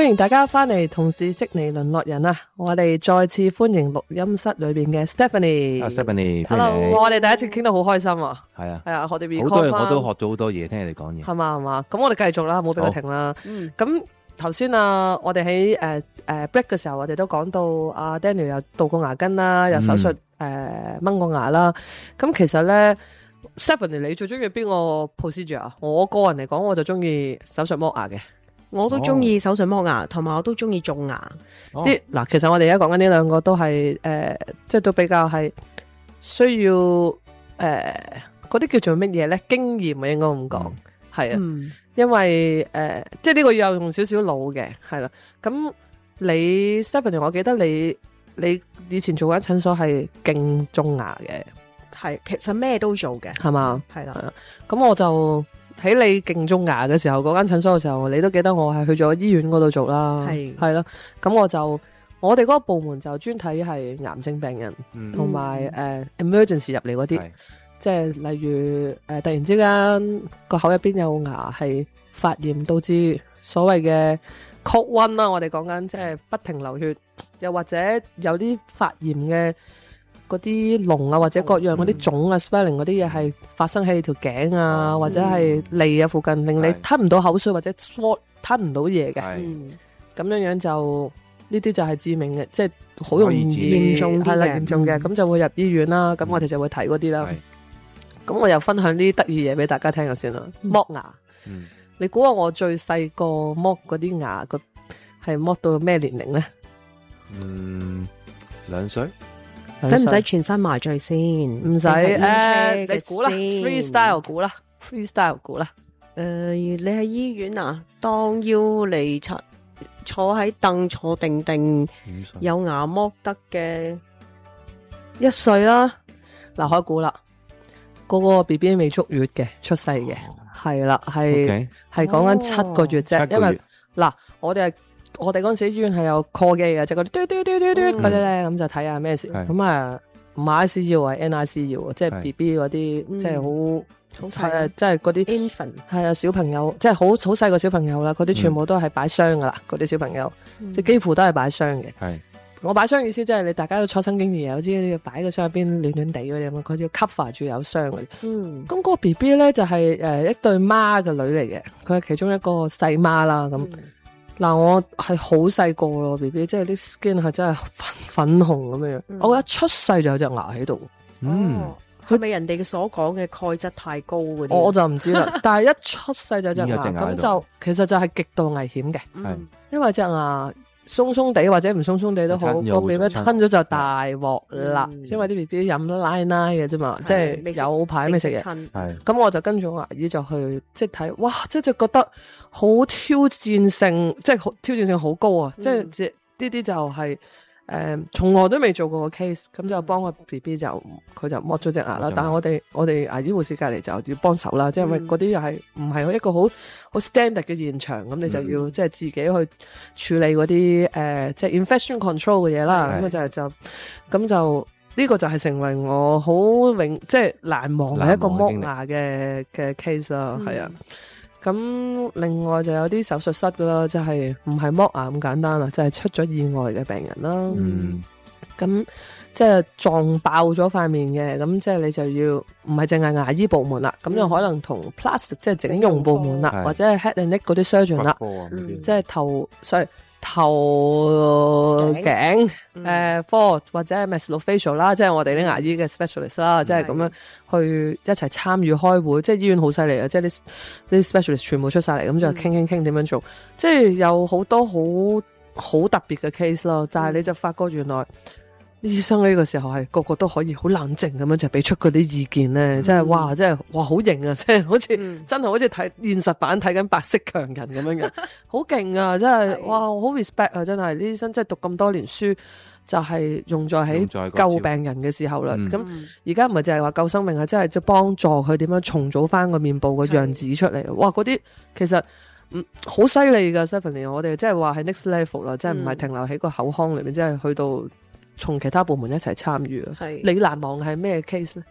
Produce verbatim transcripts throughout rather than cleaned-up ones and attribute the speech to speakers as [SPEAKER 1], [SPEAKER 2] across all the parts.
[SPEAKER 1] 歡迎大家翻嚟同事悉尼淪落人啊！我哋再次歡迎錄音室裏邊嘅 Stephanie。
[SPEAKER 2] 啊 Stephanie， 歡迎
[SPEAKER 1] Hello，
[SPEAKER 2] 你。
[SPEAKER 1] 我哋第一次傾得好開心啊！
[SPEAKER 2] 係啊，
[SPEAKER 1] 係啊，我哋 record
[SPEAKER 2] 好多嘢
[SPEAKER 1] 返
[SPEAKER 2] 我都學咗好多嘢，聽你哋講嘢。
[SPEAKER 1] 係嘛係嘛，咁我哋繼續啦，冇俾佢停啦。
[SPEAKER 2] 嗯，
[SPEAKER 1] 咁頭先啊，我哋喺誒誒 break 嘅時候，我哋都講到阿 Daniel 又杜過牙根啦，又手術誒掹過牙啦。咁其實咧 ，Stephanie 你最中意邊個 procedure 啊？我個人嚟講，我就中意手術剝牙嘅。
[SPEAKER 3] 我都中意手術剝牙，同埋我都中意種牙。
[SPEAKER 1] 啲嗱，其實我哋而家講緊呢兩個都係誒，即係都比較係需要誒嗰啲叫做乜嘢咧？經驗啊，應該咁講係啊，
[SPEAKER 3] 嗯，
[SPEAKER 1] 因為誒，即係呢個要用少少腦嘅，係啦。咁你 Stephanie，我記得你你以前做間診所係勁種牙嘅，
[SPEAKER 3] 係其實咩都做嘅，
[SPEAKER 1] 係嘛？
[SPEAKER 3] 係啦。
[SPEAKER 1] 咁我就喺你勁種牙嘅時候，嗰間診所嘅時候，你都記得我係去咗醫院嗰度做啦，
[SPEAKER 3] 係
[SPEAKER 1] 係咯。咁我就我哋嗰個部門就專睇係癌症病人，同埋誒 emergency 入嚟嗰啲，即係例如誒、呃、突然之間個口入邊有牙係發炎，導致所謂嘅曲溫啦。我哋講緊即係不停流血，又或者有啲發炎嘅嗰啲膿啊，或者各樣嗰啲腫啊、swelling 嗰啲嘢係發生喺你條頸啊，或者係脷啊附近，令你吞唔到口水或者 swallow 吞唔到嘢嘅。咁樣樣就呢啲就係致命嘅，即係好容易
[SPEAKER 3] 嚴重啲
[SPEAKER 1] 係啦，
[SPEAKER 3] 嘅
[SPEAKER 1] 嚴重嘅，咁就會入醫院啦。咁我哋就會睇嗰啲啦。咁我又分享啲得意嘢俾大家聽下先啦。剝牙，你估下我最細個剝嗰啲牙個係剝到咩年齡咧？
[SPEAKER 2] 嗯，兩歲。
[SPEAKER 3] 使唔使全身麻醉先？
[SPEAKER 1] 唔使誒，你估啦 ，freestyle 估啦 ，freestyle 估啦。
[SPEAKER 3] 誒，你喺醫院啊，當要嚟坐坐喺凳坐定定，有牙剝得嘅一歲啦。
[SPEAKER 1] 嗱，開估啦，嗰個 B B 未足月嘅出世嘅，係啦，係係講緊七個月啫，因為嗱，我哋係。我哋嗰陣時醫院係有 call 機嘅，就嗰啲嘟嘟嘟嘟嘟嗰啲咧，咁就睇下咩事。咁啊，唔係 I C U 啊 ，N I C U 啊，即係 B B 嗰啲，即係好好細，即係嗰啲
[SPEAKER 3] infant，
[SPEAKER 1] 係啊，小朋友，即係好好細個小朋友啦。嗰啲全部都係擺箱噶啦，嗰啲小朋友，即係幾乎都係擺箱嘅。係我擺箱意思即係你大家都初生嬰兒，有啲要擺個箱入邊暖暖地嗰啲咁，佢要 cover 住有箱嘅。嗯，咁嗰個 B B 咧就係誒一對孖嘅女嚟嘅，佢係其中一個細孖啦咁。嗱，我係好細個咯 B B， 即係啲 skin 係真係粉粉紅咁樣、嗯、我一出世就有隻牙喺度。
[SPEAKER 3] 嗯，係咪人哋嘅所講嘅鈣質太高嗰啲？
[SPEAKER 1] 我就唔知啦。但係一出世就有隻牙，咁就其實就係極度危險嘅。
[SPEAKER 3] 嗯，
[SPEAKER 1] 因為隻牙鬆鬆地或者唔鬆鬆地都好，個 B B 吞咗就大鑊啦。因為啲 B B 飲奶奶嘅啫嘛，即係有排未食嘢。咁我就跟住我牙醫就去即係睇，哇！即係就覺得好挑戰性，即係好挑戰性好高啊！嗯、即係即呢啲就係、是、誒，從、呃、來都未做過個 case，咁就幫個 B B 就佢就剝咗隻牙啦。嗯、但係我哋我哋牙醫護士隔籬就要幫手啦，即係因為嗰啲又係唔係一個好好 standard 嘅現場，咁你就要、嗯、即係自己去處理嗰啲誒，即係 infection control 嘅嘢啦。咁就係就咁就呢、這個就係成為我好永即係難忘嘅一個剝牙嘅嘅 case 啦，係、嗯、啊。咁另外就有啲手術室噶啦，即係唔係剝牙咁簡單啦，就係、是、出咗意外嘅病人啦。嗯，咁即係撞爆咗塊面嘅，咁即係你就要唔係淨係牙醫部門啦，咁、嗯、就可能同 plastic 即係整容部門啦，或者係 head and neck 嗰啲 surgeon 啦，即係頭 sorry 頭頸誒科或者係 maxillofacial 啦，即係我哋啲牙醫嘅 specialist 啦，即係咁樣去一齊參與開會，即係醫院好犀利啊！即係啲啲 specialist 全部出晒嚟，咁就傾傾傾點樣做，即係有好多好好特別嘅 case 咯。但係你就發覺原來醫生呢個時候係個個都可以好冷靜咁樣就俾出嗰啲意見咧，嗯、即係哇，即係哇好型啊！即係好似、嗯、真係好似睇現實版睇緊白色強人咁樣嘅，好勁啊！真係哇，好 respect 啊！真係呢醫生真係讀咁多年書，就係、是、用在喺救病人嘅時候啦。咁而家唔係淨係話救生命啊，即係即係幫助佢點樣重組翻個面部個樣子出嚟。哇！嗰啲其實嗯好犀利噶 Stephanie 我哋即係話係 next level 啦，即係唔係停留喺個口腔裏面，即係去到。從其他部門一齊參與啊！你難忘係咩 case 咧？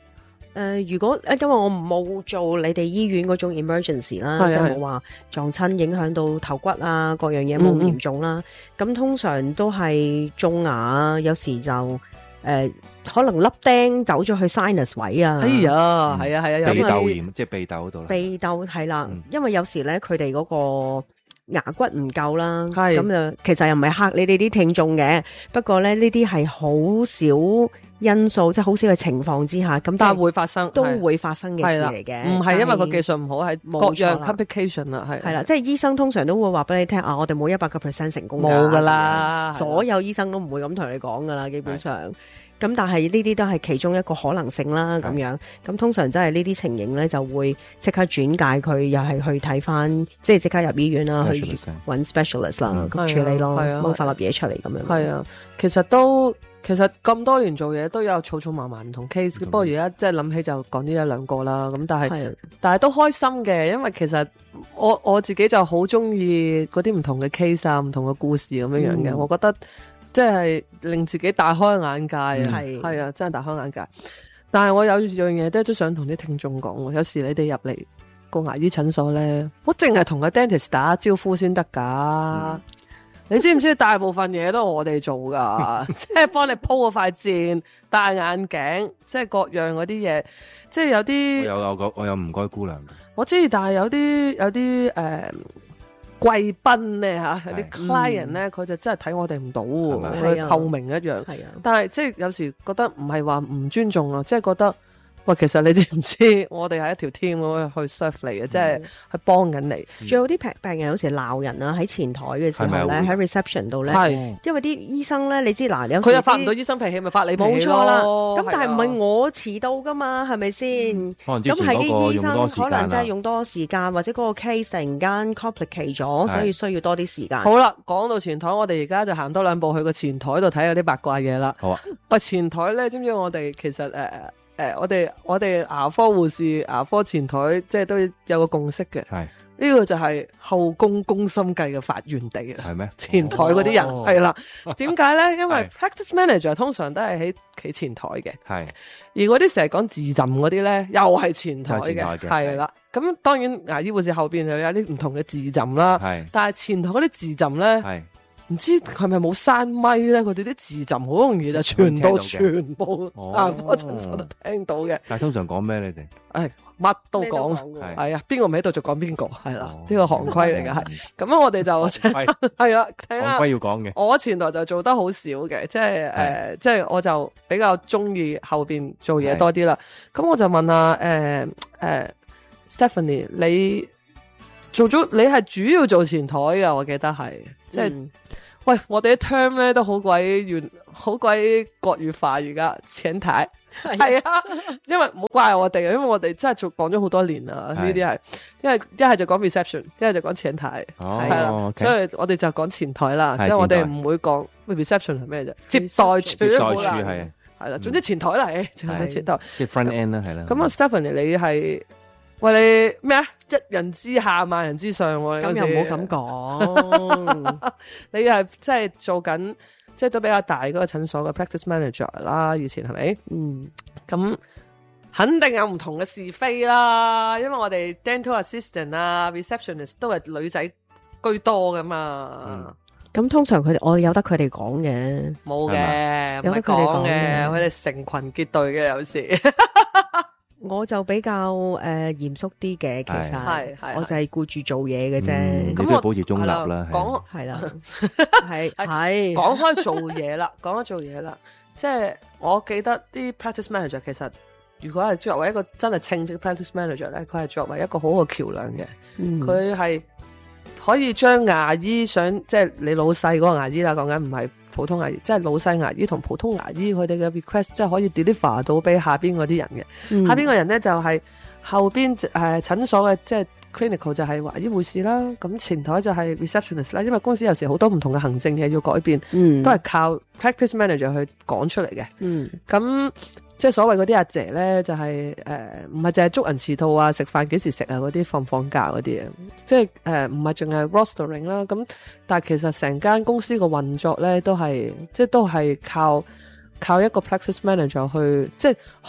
[SPEAKER 3] 呃、如果因為我冇做你哋醫院嗰種 emergency 啦，即係冇話撞親影響到頭骨啊，各樣嘢冇嚴重啦。咁、嗯嗯、通常都係種牙啊，有時就誒、呃、可能粒釘走咗去 sinus 位啊。
[SPEAKER 1] 哎呀，係啊係啊，
[SPEAKER 2] 鼻竇炎即係鼻竇嗰度。
[SPEAKER 3] 鼻竇係啦，因為有時咧佢哋嗰個牙骨唔夠啦，咁就其實又唔係嚇你哋啲聽眾嘅，不過咧呢啲係好少因素，即係好少嘅情況之下，咁但係會發生，都會發生嘅事嚟嘅。唔係因為個技術唔好，係各樣 complication 啦，係係啦，即係醫生通常都會話俾你聽啊，我哋冇一百個 percent 成功，冇噶啦，所有醫生都唔會咁同你講噶啦，基本上。咁但係呢啲都係其中一個可能性啦，咁樣咁通常真係呢啲情形咧就會即刻轉介佢，又係去睇翻，即係即刻入醫院啦，去揾 specialist 啦，咁、嗯、處理咯，冇發粒嘢出嚟咁樣。係啊，其實都其實咁多年做嘢都有草草麻麻唔同 case，不過而家即係諗起就講呢一兩個啦。咁但係但係都開心嘅，因為其實我我自己就好中意嗰啲唔同嘅 case 啊，唔同嘅故事咁樣樣嘅、嗯，我覺得。即係令自己大開眼界啊！係係啊，真係大開眼界。但係我有樣嘢都都想同啲聽眾講，有時你哋入嚟個牙醫診所咧，我淨係同個 dentist 打招呼先得噶。你知唔知大部分嘢都係我哋做噶？即係幫你鋪嗰塊墊、戴眼鏡，即係各樣嗰啲嘢。即係有啲
[SPEAKER 2] 我有有個我有唔該姑娘。我
[SPEAKER 1] 知，但係有啲有啲誒。呃貴賓咧吓，有啲 client 咧，佢、嗯、就真係睇我哋唔到，佢透明一樣。係啊，但係即係有時覺得唔係話唔尊重啊，即係覺得。喂，其實你知唔知我哋係一條 team 咁去 serve 你嘅，即係去幫緊你。仲有啲病病人有時鬧人啊，喺前台嘅時候咧，喺 reception 度咧，因為啲醫生咧，你知嗱，有佢又發唔到醫生脾氣，咪發你脾氣咯。冇錯啦，咁但係唔係我遲到噶嘛，係咪先？咁係啲醫生可能真係用多時間，或者嗰個 case 突然間 complicate 咗，所以需要多啲時間。好啦，講到前台，我哋而家就行多兩步去個前台度睇下啲八卦嘢啦。好啊，喂，前台咧，知唔知我哋其實誒？呃誒、呃，我哋我哋牙科護士、牙科前台，即係都有個共識嘅。係呢、這個就係後宮攻心計嘅發源地啊。係咩？前台嗰啲人係啦。點解咧？因為 practice manager 通常都係喺企前台嘅。係。而嗰啲成日講自浸嗰啲咧，又係前台嘅。係啦。咁當然牙醫護士後邊就有啲唔同嘅自浸啦。係。但係前台嗰啲自浸咧。係。唔知係咪冇閂咪咧？佢哋啲字浸好容易就傳到全部牙科診所都聽到嘅。但係通常講咩你哋？誒，乜都講，係啊，邊個唔喺度就講邊個，係啦，呢個行規嚟嘅係。咁樣我哋就係啦，睇下行規要講嘅。我前台就做得好少嘅，即係誒，即係我就比較中意後邊做嘢多啲啦。咁我就問下誒誒 Stephanie，你做咗你係主要做前台㗎，我記得係即係。嗯喂，我哋啲 term 咧都好鬼原，好鬼國語化而家前台係啊，因為唔好怪我哋，因為我哋真係做講咗好多年啦，呢啲係，因為一係就講 reception， 一係就講前台，係、哦、啦、哦 okay，所以我哋就講前台啦，即係我哋唔會講 reception 係咩啫，接待處，接待處係係啦，總之前台嚟，就係前台，即係 front end 啦，係啦。咁啊 Stephanie 你係。喂，你咩啊？一人之下萬人之上，咁又唔好咁講。你係即係做緊，即係都比較大嗰個診所嘅 practice manager 啦。以前係咪？嗯，咁肯定有唔同嘅是非啦。因為我哋 dental assistant 啊 ，receptionist 都係女仔居多噶嘛。咁、嗯、通常佢哋我有得佢哋講嘅，冇嘅，有得佢哋講嘅，佢哋成群結隊嘅有時。我就比較誒嚴肅啲嘅，其實係係我就係顧住做嘢嘅啫。咁、嗯、我保持中立啦。講係啦，係係講開做嘢啦，講開做嘢啦。即係我記得啲 practice manager 其實，如果係作為一個真係稱職 practice manager 咧，佢係作為一個好好嘅橋梁嘅。佢、嗯、係可以將牙醫想即係你老細嗰個牙醫啦，講緊唔係普通牙醫，即係老細牙醫同普通牙醫佢哋嘅 request，即係可以 deliver 到俾下邊嗰啲人嘅、嗯。下邊個人咧就係、是、後邊誒診所嘅即係 clinical 就係牙醫護士啦，咁前台就係 receptionist 啦。因為公司有時好多唔同嘅行政嘢要改變，嗯、都係靠 practice manager 去講出嚟嘅。咁、嗯、即係所謂嗰啲阿姐咧，就係誒唔係淨係捉人遲到啊，食飯幾時食啊，嗰啲放唔放假嗰啲啊，即係誒唔係淨係 rostering 啦。咁但係其實成間公司個運作咧，都係即係都係靠靠一個 practice manager 去，即係同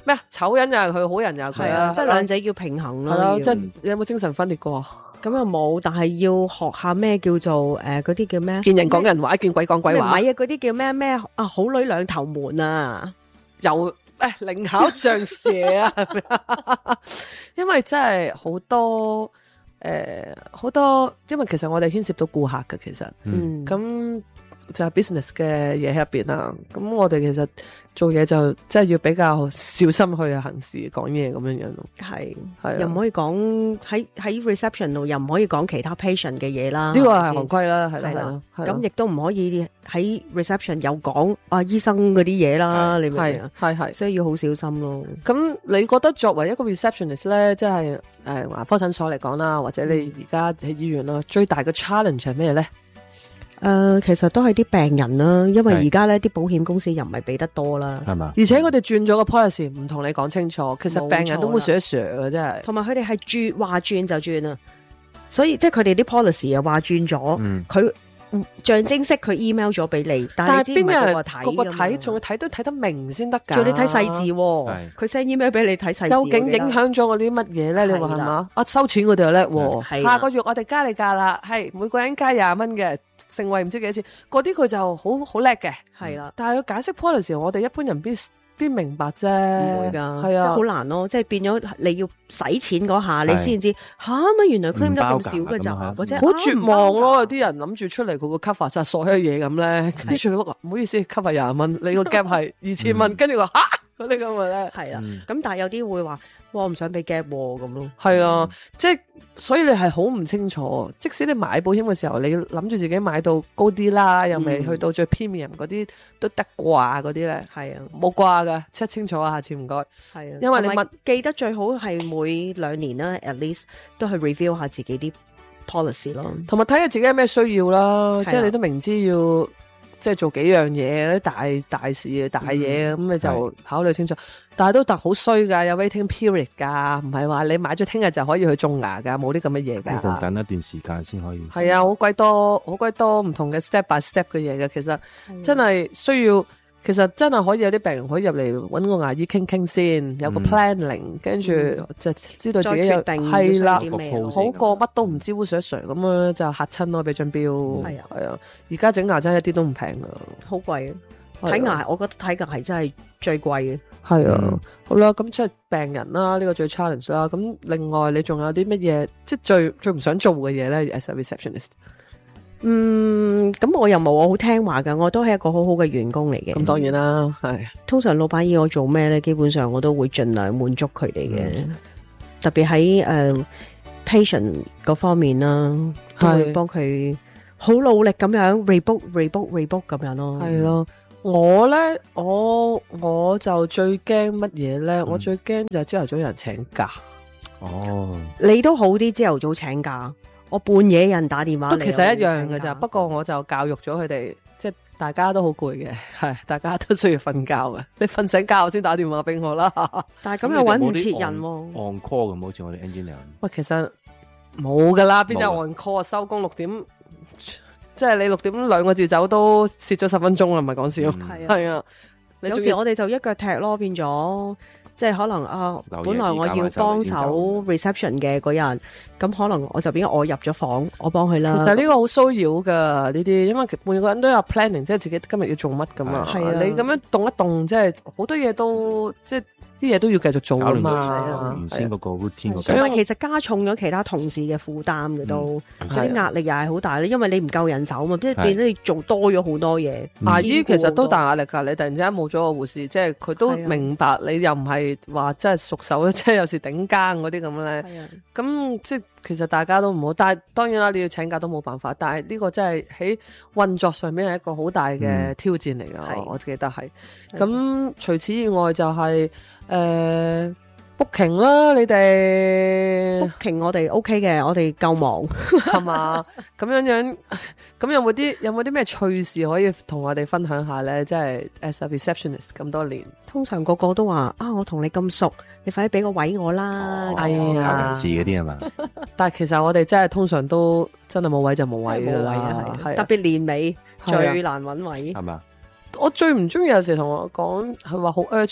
[SPEAKER 1] 咩啊？醜人又係佢，好人又係佢啊，
[SPEAKER 3] 即係兩者要平衡咯。
[SPEAKER 1] 係咯，即係你有冇精神分裂過？
[SPEAKER 3] 咁又冇，但係要學下咩叫做誒嗰啲叫咩？
[SPEAKER 1] 見人講人話，見鬼講鬼話。
[SPEAKER 3] 唔係啊，嗰啲叫咩咩啊？好女兩頭門啊，
[SPEAKER 1] 又誒靈巧像蛇啊，係咪啊？因為真係好多誒好多，因為其實我哋牽涉到顧客嘅，其實嗯咁。就係 business 嘅嘢喺入邊啦，咁我哋其實做嘢就即係要比較小心去行事講嘢咁樣樣咯。係係又唔可以講喺喺 reception 度，又唔可以講其他 patient 嘅嘢啦。呢個係行規啦，係啦，咁亦都唔可以喺 reception 又講啊醫生嗰啲嘢啦。你明唔明啊？係係，所以要好小心咯。咁你覺得作為一個 receptionist 咧，即係誒牙科診所嚟講啦，或者你而家喺醫院啦，最大嘅 challenge 係咩咧？誒、呃，其實都係啲病人啦，因為而家咧啲保險公司又唔係俾得多啦，係嘛？而且佢哋轉咗個 policy，唔同你講清楚，其實病人都會傻一傻嘅，真係。同埋佢哋係轉話轉就轉啊，所以即係佢哋啲 policy 啊話轉咗，佢、嗯。象徵式佢 email 咗俾你，但係邊個個睇？個個睇仲要睇都睇得明先得㗎。仲要你睇細字，佢 send email 俾你睇細字。究竟影響咗我啲乜嘢咧？你話係嘛？啊收錢我哋又叻喎，下個月我哋加你價啦，係每個人加廿蚊嘅，成為唔知幾多錢。嗰啲佢就好好叻嘅，係啦。但係佢解釋 policy，我哋一般人必邊明白啫，唔會噶，係啊，即係好難咯，即係變咗你要使錢嗰下，你先知吓乜原來 claim 得咁少嘅咋，或者好絕望咯，有啲人諗住出嚟佢會 cover 晒所有嘢咁咧，跟住碌唔好意思 cover 廿蚊，你個 gap 係二千蚊，跟住話吓嗰啲咁嘅咧，係啊，咁但係有啲會話。我唔想俾 gap 咁咯，係啊，即係所以你係好唔清楚，即使你買保險嘅時候，你諗住自己買到高啲啦，又未去到最 premium 嗰啲都得掛嗰啲咧，係啊，冇掛噶，check清楚啊，下次唔該，係啊，因為你問記得最好係每兩年啦 ，at least 都去 review 下自己啲 policy 咯，同埋睇下自己有咩需要啦，即係你都明知要。即係做幾樣嘢，啲大大事嘅大嘢，咁、嗯、你就考慮清楚。但係都特好衰噶，有 waiting period 噶，唔係話你買咗聽日就可以去種牙噶，冇啲咁嘅嘢噶。要等一段時間先可以。係啊，好鬼多，好鬼多唔同嘅 step by step 嘅嘢嘅，其實真係需要。其實真係可以有啲病人可以入嚟搵個牙醫傾傾先，有個 planning，跟住、嗯、就知道自己有係啦，好過乜都唔知烏 Sir Sir 咁樣就嚇親咯，俾張表係啊係啊，而家整牙真係一啲都唔平噶，好貴。睇牙我覺得睇牙係真係最貴嘅，係啊。嗯、好啦，咁即係病人啦，呢、這個最 challenge 啦。咁另外你仲有啲乜嘢，即係最最唔想做嘅嘢咧 ？As a receptionist。嗯，咁我又冇，我好聽話噶，我都係一個好好嘅員工嚟嘅。咁當然啦，係。通常老闆要我做咩咧，基本上我都會盡量滿足佢哋嘅。嗯、特別喺誒、uh, patient 嗰方面啦，都會幫佢好努力咁樣 rebook、rebook、rebook 咁樣咯。係咯，我咧，我我就最驚乜嘢咧？嗯、我最驚就係朝頭早有人請假。哦，你都好啲，朝頭早請假。我半夜有人打電話，都其實一樣嘅咋。不過我就教育咗佢哋，即係大家都好攰嘅，係大家都需要瞓覺嘅。你瞓醒覺先打電話俾我啦。但係咁又搵唔切人喎。on call 咁好似我哋 engineer。喂，其實冇噶啦，邊有 on call 啊？收工六點，即係你六點兩個字走都蝕咗十分鐘啦，唔係講笑。係、嗯、啊，係啊。有時我哋就一腳踢咯，變咗。即係可能啊，本來我要幫手 reception 嘅嗰人，咁可能我就變咗我入咗房，我幫佢啦。但係呢個好騷擾噶呢啲，因為每個人都有 planning，即係自己今日要做乜噶嘛。係啊，你咁樣動一動，即係好多嘢都即係啲嘢都要繼續做噶嘛。原先嗰個 routine，所以其實加重咗其他同事嘅負擔嘅都，啲壓力又係好大咧，因為你唔夠人手嘛，即係變咗你做多咗好多嘢。牙醫其實都大壓力噶，你突然之間冇咗個護士，即係佢都明白你又唔係。話真係熟手咧，即係有時頂更嗰啲咁咧。咁即係其實大家都唔好，但係當然啦，你要請假都冇辦法。但係呢個真係喺運作上面係一個好大嘅挑戰嚟噶、嗯，我記得係。咁除此以外就係、是、誒。呃 booking 啦，你哋 booking 我哋 OK 嘅，我哋夠忙係嘛？咁樣樣，咁有冇啲有冇啲咩趣事可以同我哋分享下咧？即係 as a receptionist 咁多年，通常個個都話啊，我同你咁熟，你快啲俾個位我啦。哎呀，人事嗰啲係嘛？但係其實我哋真係通常都真係冇位就冇位噶啦，特別年尾最難搵位係嘛？我最唔中意有時同我講，佢話好 urgent。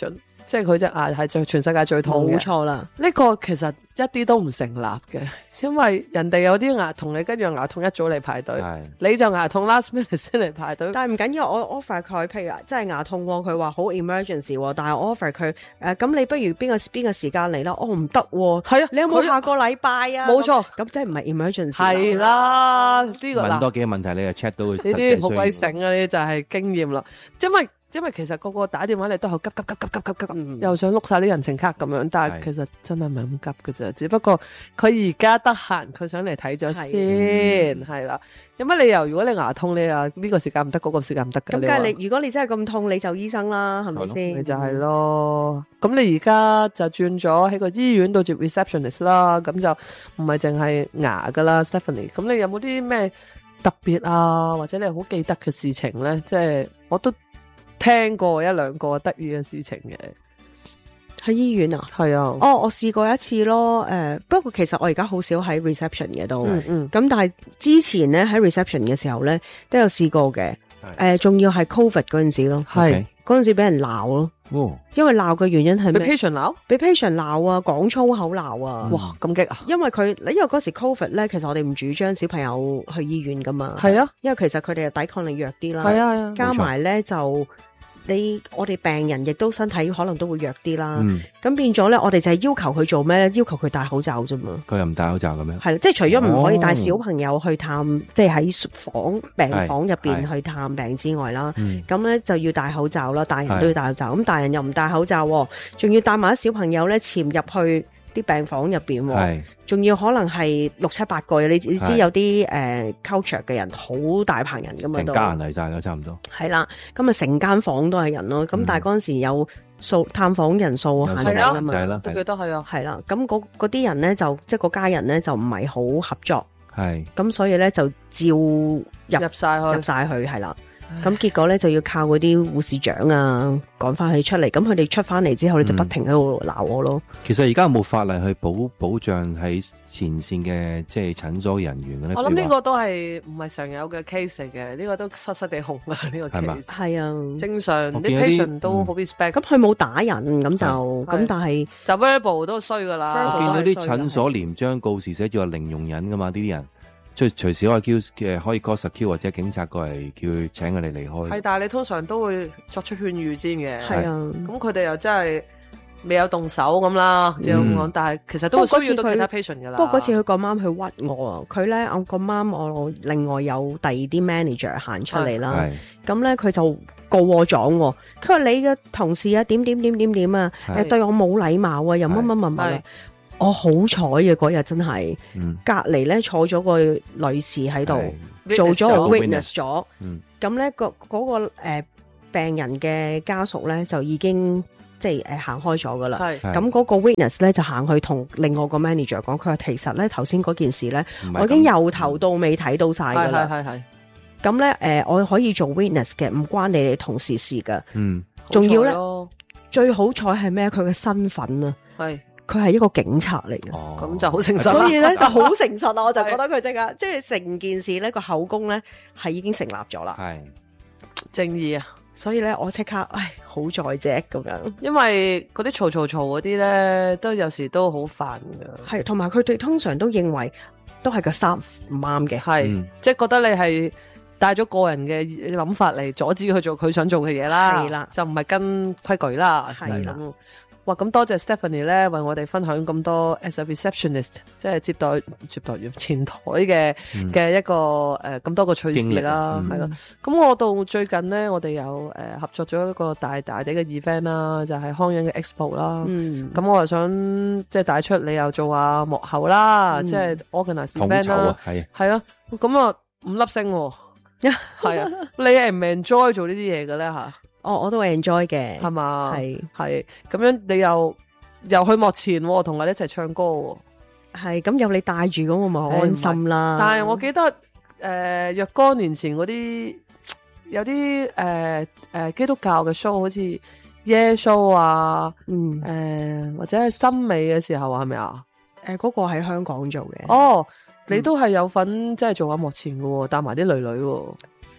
[SPEAKER 1] 即係佢隻牙係最全世界最痛嘅。
[SPEAKER 3] 冇錯啦，
[SPEAKER 1] 呢個其實一啲都唔成立嘅，因為人哋有啲牙痛你跟住牙痛一早嚟排隊，你就牙痛 last minute 先嚟排隊。
[SPEAKER 3] 但係唔緊要，我 offer 佢，譬如真係牙痛，佢話好 emergency， 但係我 offer 佢誒，咁、呃、你不如邊個邊個時間嚟啦？哦，唔得，係啊，你有冇下個禮拜啊？冇錯，咁即係唔係 emergency？係啦，呢、這個
[SPEAKER 2] 問多幾個問題你就 check 到佢。
[SPEAKER 1] 呢啲好鬼醒啊！呢啲就係經驗啦，因為。因為其實個個打電話嚟都係急急急急急急急，嗯、又想碌晒啲人情卡咁樣，但係其實真係唔係咁急嘅啫，只不過佢而家得閒，佢想嚟睇咗先，係啦。有乜理由？如果你牙痛，你啊呢個時間唔得，嗰、嗰個時間唔得嘅。咁梗係你，如果你真係咁痛，你就醫生啦，係咪先？你就係咯。咁你而家就轉咗喺個醫院度做 receptionist 啦，咁就唔係淨係牙噶啦 ，Stephanie。咁你有冇啲咩特別啊，或者你好記得嘅事情咧？即係我都。聽過一兩個得意嘅事情嘅，喺醫院啊，係啊，哦，我試過一次咯，誒、呃，不過其實我而家好少喺 reception 嘅都，嗯嗯，咁但係之前咧喺 reception 嘅時候咧都有試過嘅，誒、呃，仲要係 covid 嗰陣時咯，係嗰陣時俾人鬧咯，哦，因為鬧嘅原因係咩？俾 patient 鬧，俾 patient 鬧啊，講粗口鬧啊，哇，咁激啊！因為佢，因為嗰時 covid 咧，其實我哋唔主張小朋友去醫院噶嘛，係啊，因為其實佢哋嘅抵抗力弱啲啦，係啊，係啊，加埋咧就。你我哋病人亦都身體可能都會弱啲啦，咁、嗯、變咗咧，我哋就係要求佢做咩咧？要求佢戴口罩啫嘛。佢又唔戴口罩咁樣？係啦，即係除咗唔可以帶小朋友去探，哦、即係喺房病房入邊去探病之外啦，咁咧就要戴口罩啦。大人都要戴口罩，咁大人又唔戴口罩，仲要帶埋啲小朋友咧潛入去啲病房入邊，仲要可能係六七八個，你你知有啲誒、呃、culture 嘅人好大棚人噶嘛，都成家人嚟晒啦，差唔多係啦。咁啊成間房都係人咯，咁、嗯、但係嗰陣時有數探訪人數限制啊嘛，都記得係啊，係啦。咁嗰啲人咧就即係個家人咧就唔係好合作，係咁所以咧就照入入晒去入晒去係啦。咁結果咧就要靠嗰啲護士長啊趕翻佢出嚟，咁佢哋出翻嚟之後咧、嗯、就不停喺度鬧我咯。其實而家有冇法例去保保障喺前線嘅即係診所人員咧？我諗呢個都係唔係常有嘅 case 嚟嘅，呢、這個都失失地紅啦呢個 case。係啊，正常啲 patient 都好 respect。咁佢冇打人咁就咁，但係就 verbal 都衰噶啦。我見到啲診所連張告示寫住話零容忍噶嘛，呢啲人。即係隨時可以叫嘅，可以 call security或者警察過嚟叫佢請佢哋離開。係，但係你通常都會作出勸喻先嘅。係啊，咁佢哋又真係未有動手咁啦，只咁講。但係其實都會需要到其他 patient 噶啦。不過嗰次佢咁啱去屈我啊，佢咧我咁啱我另外有第二啲 manager 行出嚟啦。咁咧佢就告我狀，佢話你嘅同事啊點點點點點啊，誒對我冇禮貌啊，又乜乜乜乜。我好彩嘅嗰日真係，隔籬咧坐咗個女士喺度，做咗個 witness 咗。咁咧個嗰個誒、呃、病人嘅家屬咧就已經即係誒行開咗噶啦。咁嗰個 witness 咧就行去同另外個 manager 講，佢話其實咧頭先嗰件事咧，我已經由頭到尾睇到晒噶啦。係係係。咁咧誒，我可以做 witness 嘅，唔關你哋同事事噶。嗯，仲要咧最好彩係咩？佢嘅身份啊，係。佢係一個警察嚟嘅，咁、哦、就好誠實，所以咧就好誠實啊！我就覺得佢即刻，即係成件事咧個口供咧係已經成立咗啦，係正義啊！所以咧我即刻，唉，好在啫咁樣，因為嗰啲嘈嘈嘈嗰啲咧，都有時都好煩噶，係同埋佢哋通常都認為都係個 staff 唔啱嘅，係、嗯、即係覺得你係帶咗個人嘅諗法嚟阻止佢做佢想做嘅嘢啦，係啦，就唔係跟規矩啦，係啦。哇！咁多謝 Stephanie 咧，為我哋分享咁多 as a receptionist， 即係接待接待員前台嘅嘅、嗯、一個誒咁、呃、多個趣事啦，係咯。咁、嗯、我到最近咧，我哋有誒、呃、合作咗一個大大啲嘅 event 啦，就係、是、康仁嘅 expo 啦。咁、嗯、我又想即係帶出你又做下幕後啦，嗯、即係 organize event 啦，係係啊。咁啊五粒星，係啊。你係唔 enjoy 做呢啲嘢嘅咧吓？哦，我都 enjoy 嘅，係嘛，係係咁樣，你又又去幕前，同我哋一齊唱歌，係咁有你帶住咁，我咪安心啦。但係我記得誒、呃，若干年前嗰啲有啲誒誒基督教嘅 show， 好似耶 show 啊，嗯，誒、呃、或者係森美嘅時候係咪啊？誒，嗰、呃嗰個喺香港做嘅。哦，你都係有份即係做下幕前嘅，帶埋啲女女。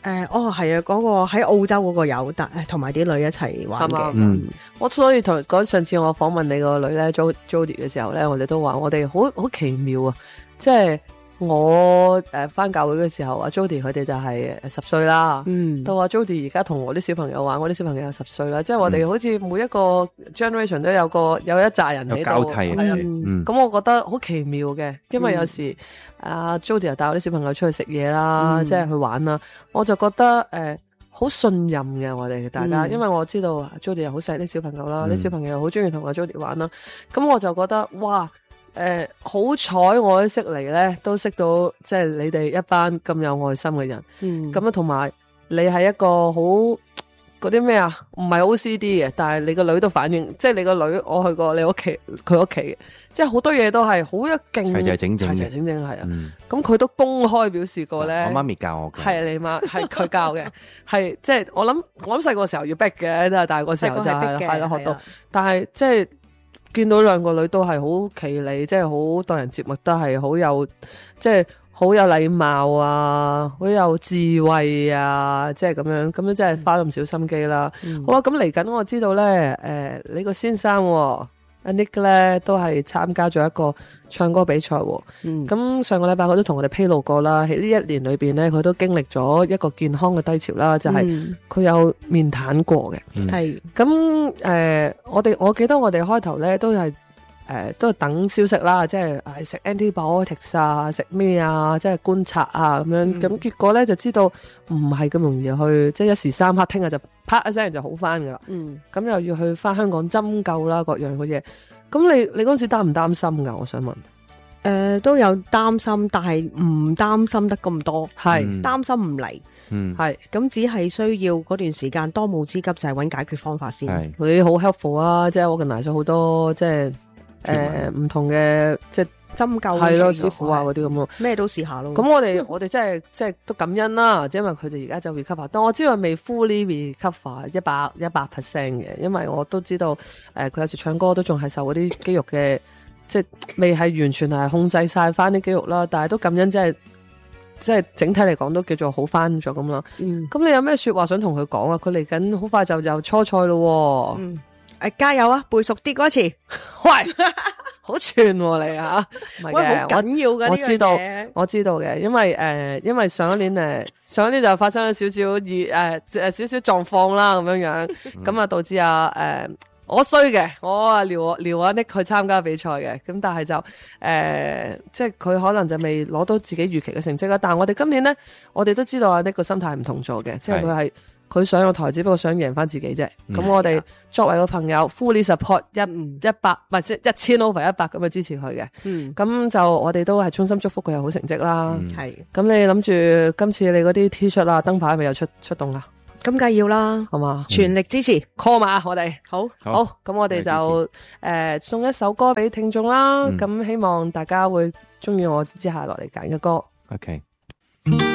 [SPEAKER 3] 誒，哦，係啊，嗰個喺澳洲嗰個有，但同埋啲女一齊玩嘅。
[SPEAKER 1] 嗯，我所以同講上次我訪問你個女咧 Jo Jody 嘅時候咧，我哋都話我哋好好奇妙啊！即係我誒翻教會嘅時候，阿 Jody 佢哋就係十歲啦。嗯，到阿 Jody 而家同我啲小朋友玩，我啲小朋友有十歲啦。即係我哋好似每一個 generation 都有個有一紮人喺度，
[SPEAKER 2] 有交替。係啊，
[SPEAKER 1] 嗯，咁我覺得好奇妙嘅，因為有時。阿、uh, Jody 又帶我啲小朋友出去食嘢啦，嗯、即係去玩啦，我就覺得誒好、呃、信任嘅我哋大家，嗯、因為我知道 Jody 又好錫啲小朋友啦，啲、嗯、小朋友又好中意同阿 Jody 玩啦，咁我就覺得哇誒好彩我識嚟咧，都識到即係你哋一班咁有愛心嘅人，咁啊同埋你係一個好嗰啲咩啊，唔係 O C D 嘅，但係你個女都反應，即係你個女我去過你屋企佢屋企嘅。即係好多嘢都係好一勁，齊齊整整，齊齊整整係啊。咁佢、嗯、都公開表示過咧。
[SPEAKER 2] 我媽咪教我嘅，
[SPEAKER 1] 係你媽係佢教嘅，係即係我諗我諗細個時候要逼嘅，但係大個時候就係係啦學到。但係即係見到兩個女都係好企理，即係好待人接物，都係好有即係好有禮貌啊，好有智慧啊，即係咁樣咁樣，真係花咁少心機啦。嗯、好啊，咁嚟緊我知道咧，誒、呃，你個先生、哦。阿 Nick 咧都係參加咗一個唱歌比賽，咁、嗯、上個禮拜佢都同我哋披露過啦。喺呢一年裏邊咧，佢都經歷咗一個健康嘅低潮啦，就係、是、佢有面癱過嘅。係咁誒，我哋我記得我哋開頭咧都係誒、呃、都係等消息啦，即係誒食 antibiotics 啊，食咩啊，即係觀察啊咁樣。咁、嗯、結果咧就知道唔係咁容易去，即係一時三刻，聽日就。啪一聲就好翻噶啦，嗯，咁又要去翻香港針灸啦，各樣嘅嘢。咁你你嗰時擔唔擔心噶？我想問，誒、
[SPEAKER 3] 呃，都有擔心，但係唔擔心得咁多，係擔、嗯、心唔嚟，嗯，係咁只係需要嗰段時間當務之急就係揾解決方法先。係
[SPEAKER 1] 佢好 helpful 啊，即係我近嚟咗好多即係誒唔同嘅即係。針灸係咯，師傅啊嗰啲咁咯，
[SPEAKER 3] 咩都試下咯。咁
[SPEAKER 1] 我哋我哋真係即係都感恩啦，因為佢哋而家就 recover，但我知道未 fully recover 一百一百 percent 嘅，因為我都知道誒，佢、呃、有時唱歌都仲係受嗰啲肌肉嘅，即係未係完全係控制晒翻啲肌肉啦，但係都感恩，即係即係整體嚟講都叫做好翻咗咁啦。嗯，咁你有咩說話想同佢講啊？佢嚟緊好快就又初賽咯。嗯，
[SPEAKER 3] 誒加油啊，背熟啲歌詞，
[SPEAKER 1] 喂。好串你啊，唔係嘅，
[SPEAKER 3] 好緊要嘅，
[SPEAKER 1] 我知道，我知道嘅，因為誒、呃，因為上一年誒，上一年就發生咗少少熱誒誒少少狀況啦，咁樣樣，咁啊導致啊誒、呃，我衰嘅，我啊撩撩阿 Nick 去參加比賽嘅，咁但係就誒、呃，即係佢可能就未攞到自己預期嘅成績啦。但係我哋今年咧，我哋都知道阿 Nick 個心態唔同咗嘅，即係佢係。佢上個台只不過想贏翻自己啫，咁、嗯、我哋作為個朋友 fully support 一一百唔係一千 over 一百咁去支持佢嘅，咁、嗯、就我哋都係衷心祝福佢有好成績啦。係、嗯，咁你諗住今次你嗰啲 T 恤啊燈牌係咪又出出動啊？
[SPEAKER 3] 咁梗係要啦，好嘛？全力支持
[SPEAKER 1] call 馬我哋
[SPEAKER 3] 好
[SPEAKER 1] 好，咁我哋就誒、呃、送一首歌俾聽眾啦，咁、嗯、希望大家會中意我接下落嚟揀嘅歌。
[SPEAKER 2] OK。